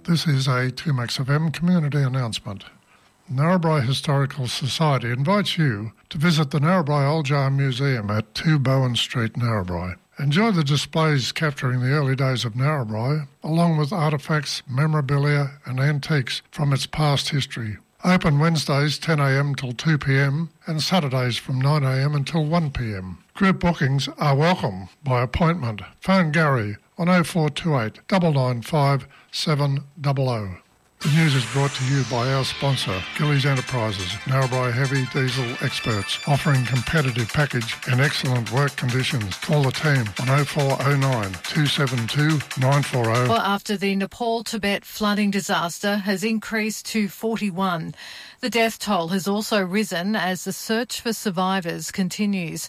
This is a 2Max FM community announcement. Narrabri Historical Society invites you to visit the Narrabri Old Jar Museum at 2 Bowen Street, Narrabri. Enjoy the displays capturing the early days of Narrabri, along with artefacts, memorabilia and antiques from its past history. Open Wednesdays 10am till 2pm and Saturdays from 9am until 1pm. Group bookings are welcome by appointment. Phone Gary on 0428 995 700. The news is brought to you by our sponsor, Gillies Enterprises, Narrabri heavy diesel experts, offering competitive package and excellent work conditions. Call the team on 0409 272 940. Well, after the Nepal-Tibet flooding disaster has increased to 41. The death toll has also risen as the search for survivors continues.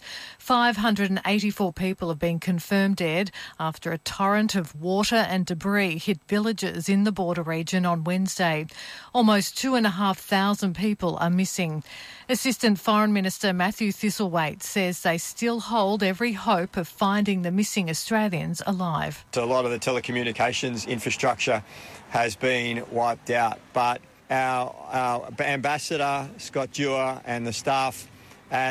584 people have been confirmed dead after a torrent of water and debris hit villages in the border region on Wednesday. Almost 2,500 people are missing. Assistant Foreign Minister Matthew Thistlethwaite says they still hold every hope of finding the missing Australians alive. So a lot of the telecommunications infrastructure has been wiped out, but our ambassador, Scott Dewar, and the staff at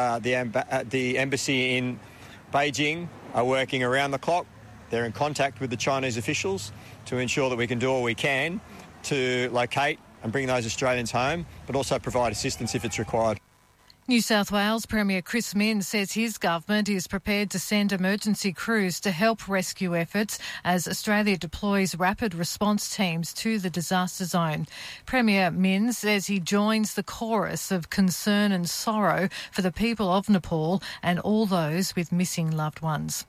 the embassy in Beijing are working around the clock. They're in contact with the Chinese officials to ensure that we can do all we can to locate and bring those Australians home, but also provide assistance if it's required. New South Wales Premier Chris Minns says his government is prepared to send emergency crews to help rescue efforts as Australia deploys rapid response teams to the disaster zone. Premier Minns says he joins the chorus of concern and sorrow for the people of Nepal and all those with missing loved ones.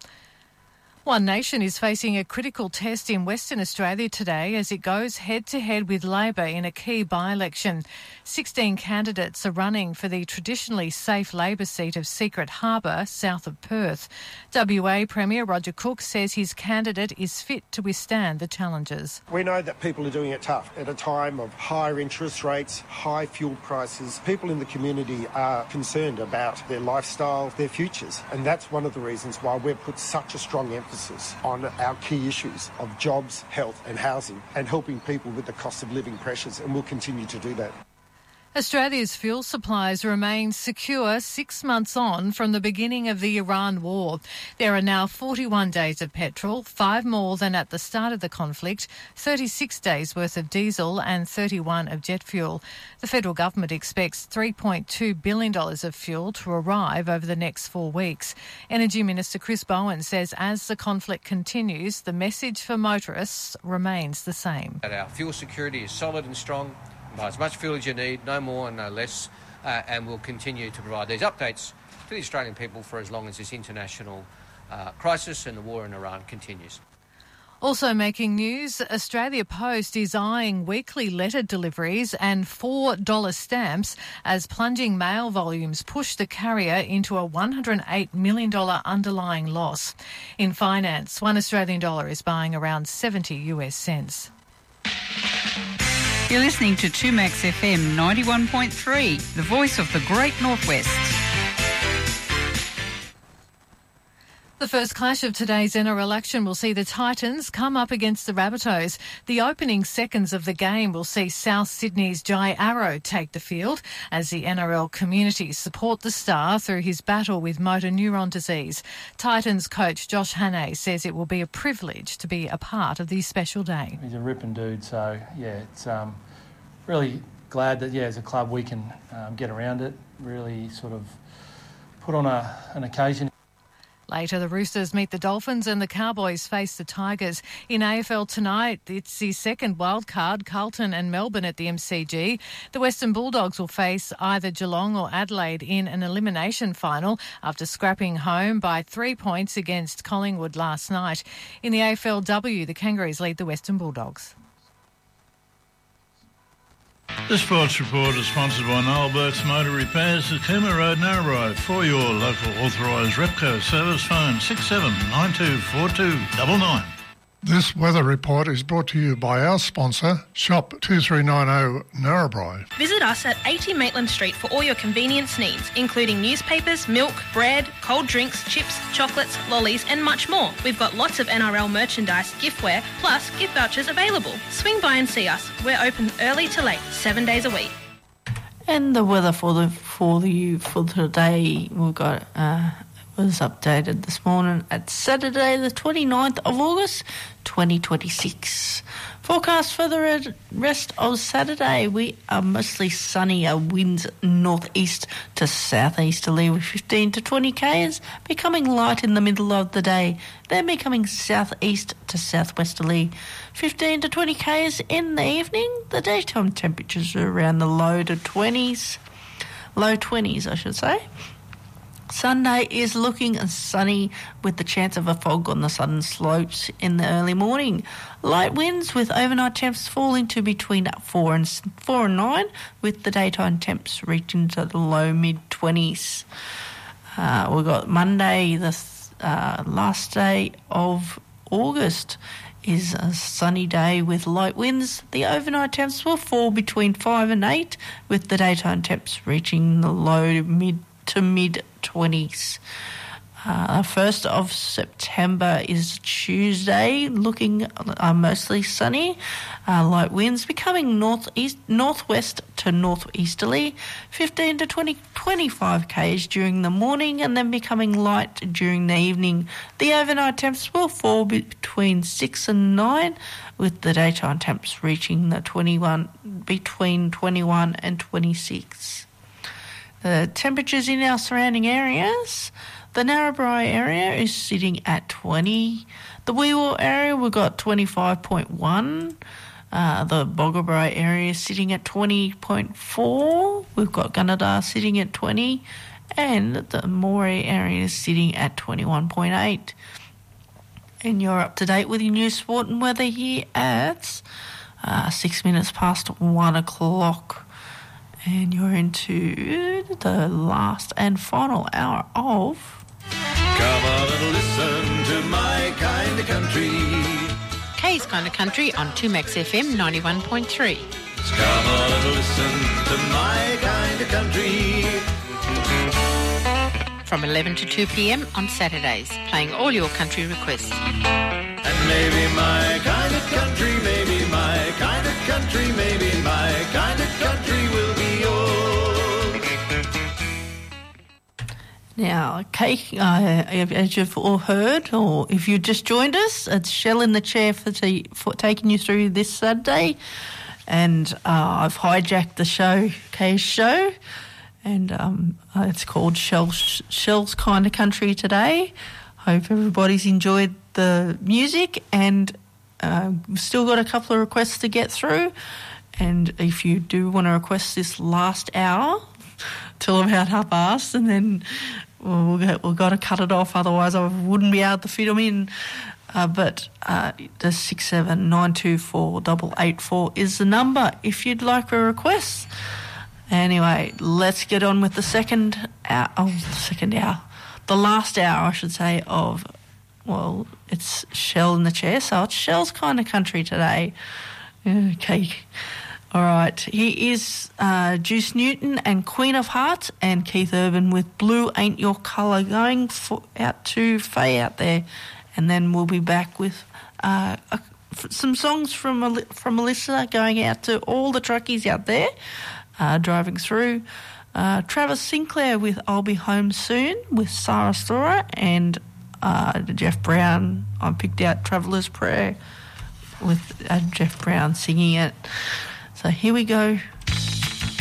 One Nation is facing a critical test in Western Australia today as it goes head-to-head with Labor in a key by-election. 16 candidates are running for the traditionally safe Labor seat of Secret Harbour, south of Perth. WA Premier Roger Cook says his candidate is fit to withstand the challenges. We know that people are doing it tough at a time of higher interest rates, high fuel prices. People in the community are concerned about their lifestyle, their futures, and that's one of the reasons why we've put such a strong emphasis on our key issues of jobs, health and housing and helping people with the cost of living pressures, and we'll continue to do that. Australia's fuel supplies remain secure 6 months on from the beginning of the Iran war. There are now 41 days of petrol, 5 more than at the start of the conflict, 36 days worth of diesel and 31 of jet fuel. The federal government expects $3.2 billion of fuel to arrive over the next 4 weeks. Energy Minister Chris Bowen says as the conflict continues, the message for motorists remains the same. That our fuel security is solid and strong. Buy as much fuel as you need, no more and no less, and we'll continue to provide these updates to the Australian people for as long as this international crisis and the war in Iran continues. Also making news, Australia Post is eyeing weekly letter deliveries and $4 stamps as plunging mail volumes push the carrier into a $108 million underlying loss. In finance, $1 Australian dollar is buying around 70 US cents. You're listening to 2Max FM 91.3, the voice of the Great Northwest. The first clash of today's NRL action will see the Titans come up against the Rabbitohs. The opening seconds of the game will see South Sydney's Jai Arrow take the field as the NRL community support the star through his battle with motor neuron disease. Titans coach Josh Hannay says it will be a privilege to be a part of this special day. He's a ripping dude, so yeah, it's really glad that as a club we can get around it, really sort of put on an occasion. Later, the Roosters meet the Dolphins and the Cowboys face the Tigers. In AFL tonight, it's the second wild card, Carlton and Melbourne at the MCG. The Western Bulldogs will face either Geelong or Adelaide in an elimination final after scrapping home by 3 points against Collingwood last night. In the AFLW, the Kangaroos lead the Western Bulldogs. This sports report is sponsored by Noel Burke's Motor Repairs at Cooma Road, Narrabri. For your local authorised Repco service, phone 67924299. This weather report is brought to you by our sponsor, Shop 2390 Narrabri. Visit us at 80 Maitland Street for all your convenience needs, including newspapers, milk, bread, cold drinks, chips, chocolates, lollies and much more. We've got lots of NRL merchandise, giftware, plus gift vouchers available. Swing by and see us. We're open early to late, 7 days a week. And the weather for today, we've got was updated this morning at Saturday the 29th of August 2026. Forecast for the rest of Saturday, we are mostly sunny, winds northeast to southeasterly with 15 to 20 k's, becoming light in the middle of the day, then becoming southeast to southwesterly, 15 to 20 k's in the evening. The daytime temperatures are around the low 20s, I should say. Sunday is looking sunny with the chance of a fog on the southern slopes in the early morning. Light winds with overnight temps falling to between 4 and 9, with the daytime temps reaching to the low mid-20s. We've got Monday, the last day of August, is a sunny day with light winds. The overnight temps will fall between 5 and 8, with the daytime temps reaching the low to mid-20s. 1st of September is Tuesday, looking mostly sunny. Light winds becoming northwest to northeasterly, 15 to 25 k's during the morning, and then becoming light during the evening. The overnight temps will fall between 6 and 9, with the daytime temps reaching between 21 and 26. The temperatures in our surrounding areas, the Narrabri area is sitting at 20. The Wee-Waa area, we've got 25.1. The Boggabri area is sitting at 20.4. We've got Gunnedah sitting at 20. And the Moree area is sitting at 21.8. And you're up to date with your news, sport and weather here at 6 minutes past 1 o'clock. And you're into the last and final hour of... Come on and listen to my kind of country. Kay's Kind of Country on 2Max FM 91.3. Come on and listen to my kind of country. From 11 to 2 p.m. on Saturdays, playing all your country requests. And maybe my kind of country, maybe my kind of country, maybe my kind of country will be yours. Now, Kate, as you've all heard, or if you just joined us, it's Shell in the chair for taking you through this Saturday. And I've hijacked the show, Kay's show, and it's called Shell's Kind of Country today. Hope everybody's enjoyed the music, and we've still got a couple of requests to get through. And if you do want to request this last hour till about past, and then we've got to cut it off, otherwise I wouldn't be able to fit them in. But the 67924 is the number if you'd like a request. Anyway, let's get on with the the last hour, I should say, of, well, it's Shell in the chair, so it's Shell's Kind of Country today. Okay. All right. Here is Juice Newton and Queen of Hearts, and Keith Urban with Blue Ain't Your Colour, going out to Faye out there. And then we'll be back with some songs from a listener going out to all the truckies out there driving through. Travis Sinclair with I'll Be Home Soon with Sarah Storer, and Jeff Brown. I picked out Traveller's Prayer with Jeff Brown singing it. So here we go